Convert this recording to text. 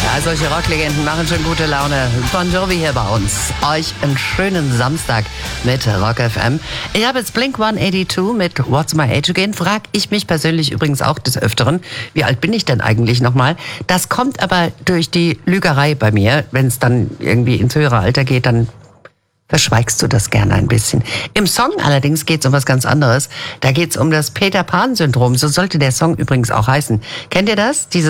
Ja, solche Rocklegenden machen schon gute Laune. Bon Jovi hier bei uns. Euch einen schönen Samstag mit Rock FM. Ich habe jetzt Blink 182 mit What's My Age Again. Frag ich mich persönlich übrigens auch des Öfteren, wie alt bin ich denn eigentlich nochmal? Das kommt aber durch die Lügerei bei mir. Wenn es dann irgendwie ins höhere Alter geht, dann verschweigst du das gerne ein bisschen. Im Song allerdings geht es um was ganz anderes. Da geht es um das Peter Pan-Syndrom. So sollte der Song übrigens auch heißen. Kennt ihr das?